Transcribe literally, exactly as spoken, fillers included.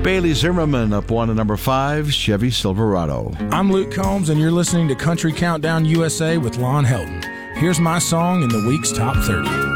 Bailey Zimmerman up one at number five, Chevy Silverado. I'm Luke Combs, and you're listening to Country Countdown U S A with Lon Helton. Here's my song in the week's top thirty.